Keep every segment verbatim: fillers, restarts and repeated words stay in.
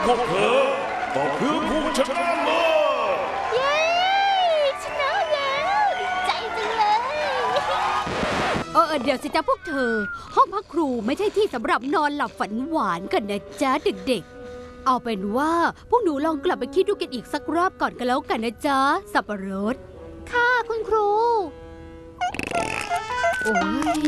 พวกเธอก็คือผู้ชนะเลิศเย้ชนะแล้วใจจังเลยเออเดี๋ยวสิจ๊ะพวกเธอห้องพักครูไม่ใช่ที่สำหรับนอนหลับฝันหวานกันนะจ๊ะเด็กๆเอาเป็นว่าพวกหนูลองกลับไปคิดดูกันอีกสักรอบก่อนกันแล้วกันนะจ๊ะสับปะรดค่ะคุณครูโอ้ย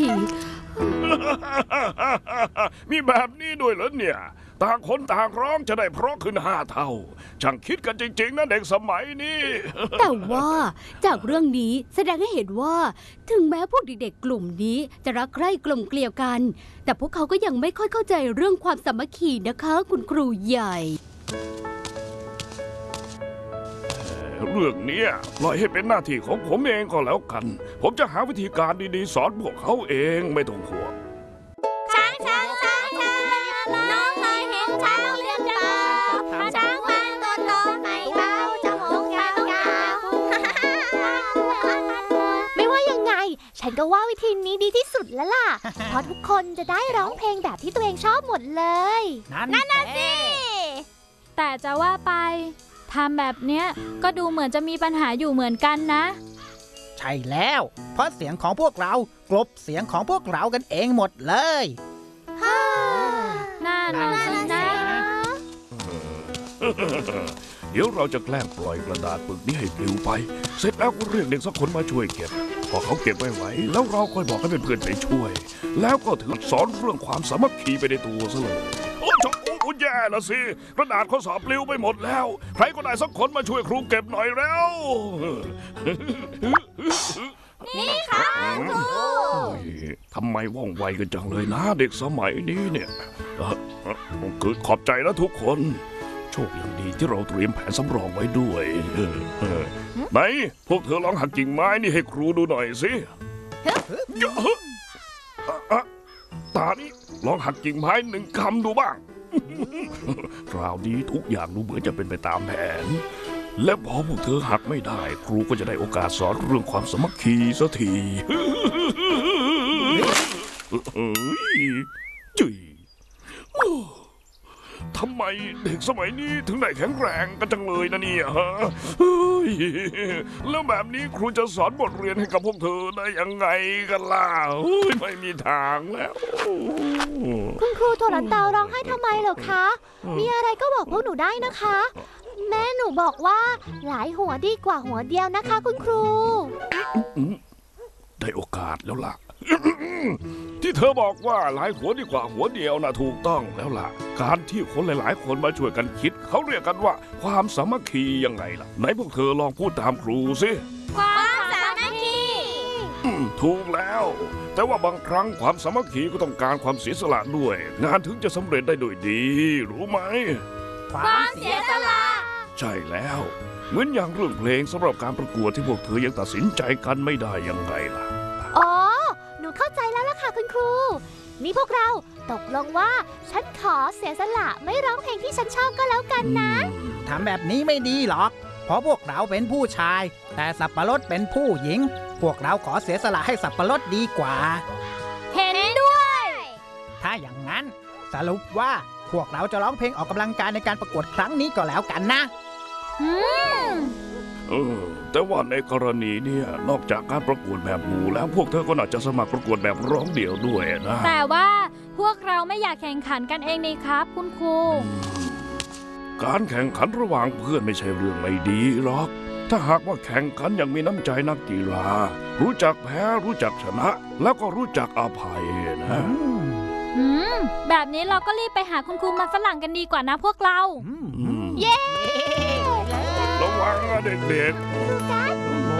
มีแบบนี้ด้วยเหรอเนี่ยต่างคนต่างร้องจะได้เพราะขึ้นห้าเท่าช่างคิดกันจริงๆนะเด็กสมัยนี้แต่ว่าจากเรื่องนี้แสดงให้เห็นว่าถึงแม้พวกเด็กๆกลุ่มนี้จะรักใคร่กลมเกลียวกันแต่พวกเขาก็ยังไม่ค่อยเข้าใจเรื่องความสามัคคีนะคะคุณครูใหญ่เรื่องนี้ปล่อยให้เป็นหน้าที่ของผมเองก็แล้วกันผมจะหาวิธีการดีๆสอนพวกเขาเองไม่ต้องห่วงช้างช้างช้างช้างน้องเคยเห็นช้างเลี้ยงเปล่าช้างมันตัวโตไม่เบาจมูกยาวๆไม่ว่ายังไงฉันก็ว่าวิธีนี้ดีที่สุดแล้วล่ะเพราะทุกคนจะได้ร้องเพลงแบบที่ตัวเองชอบหมดเลยนั่นน่ะสิแต่จะว่าไปทำแบบเนี้ยก็ดูเหมือนจะมีปัญหาอยู่เหมือนกันนะใช่แล้วเพราะเสียงของพวกเรากลบเสียงของพวกเรากันเองหมดเลยฮ่าน่าน่าสินะเดี๋ยวเราจะแกล้งปล่อยกระดาษปึกนี้ให้ปลิวไปเสร็จแล้วก็เรียกเด็กสักคนมาช่วยเก็บพอเขาเก็บไว้ไหวแล้วเราค่อยบอกให้เพื่อนๆไปช่วยแล้วก็ถึงสอนเรื่องความสามัคคีไปในตัวซะเลยโอ้ชอบโอ้แย่ละสิกระดาษข้อสอบปลิวไปหมดแล้วใครก็ได้สักคนมาช่วยครูเก็บหน่อยแล้วนี่ค่ะครูทำไมว่องไวกันจังเลยนะเด็กสมัยนี้เนี่ยคือขอบใจนะทุกคนโชคยังดีที่เราเตรียมแผนสำรองไว้ด้วยไหนพวกเธอลองหักกิ่งไม้นี่ให้ครูดูหน่อยสิตานี้ลองหักกิ่งไม้หนึ่งคำดูบ้างคราวนี้ทุกอย่างดูเหมือนจะเป็นไปตามแผนและพอพวกเธอหักไม่ได้ครูก็จะได้โอกาสสอนเรื่องความสามัคคีสักทีจุยทำไมเด็กสมัยนี้ถึงได้แข็งแรงกันจังเลยนะเนี่ยฮะแล้วแบบนี้ครูจะสอนบทเรียนให้กับพวกเธอได้ยังไงกันล่ะไม่มีทางแล้วคุณครูโทรเตาร้องไห้ทำไมเหรอคะมีอะไรก็บอกพวกหนูได้นะคะแม่หนูบอกว่าหลายหัวดีกว่าหัวเดียวนะคะคุณครูได้โอกาสแล้วล่ะที่เธอบอกว่าหลายหัวดีกว่าหัวเดียวนะถูกต้องแล้วล่ะการที่คนหลายๆคนมาช่วยกันคิดเขาเรียกกันว่าความสามัคคียังไงล่ะไหนพวกเธอลองพูดตามครูสิความสามัคคีถูกแล้วแต่ว่าบางครั้งความสามัคคีก็ต้องการความเสียสละด้วยงานถึงจะสำเร็จได้โดยดีรู้ไหมความเสียสละใช่แล้วเหมือนอย่างเรื่องเพลงสำหรับการประกวดที่พวกเธอยังตัดสินใจกันไม่ได้ยังไงล่ะอ๋อหนูเข้าใจแล้วล่ะค่ะคุณครูนี่พวกเราตกลงว่าฉันขอเสียสละไม่ร้องเพลงที่ฉันชอบก็แล้วกันนะทำแบบนี้ไม่ดีหรอกเพราะพวกเราเป็นผู้ชายแต่สับปะรดเป็นผู้หญิงพวกเราขอเสียสละให้สับปะรดดีกว่าเห็นด้วยถ้าอย่างนั้นสรุปว่าพวกเราจะร้องเพลงออกกำลังกายในการประกวดครั้งนี้ก็แล้วกันนะอืมเออแต่ว่าในกรณีเนี่ยนอกจากการประกวดแบบหมู่แล้วพวกเธอก็น่าจะสมัครประกวดแบบร้องเดี่ยวด้วยนะแต่ว่าพวกเราไม่อยากแข่งขันกันเองนี่ครับคุณครูการแข่งขันระหว่างเพื่อนไม่ใช่เรื่องไม่ดีหรอกถ้าหากว่าแข่งขันอย่างมีน้ำใจนักกีฬารู้จักแพ้รู้จักชนะแล้วก็รู้จักอภัยนะอืมแบบนี้เราก็รีบไปหาคุณครูมาฝรั่งกันดีกว่านะพวกเราเย้ระวังนะเด็กๆ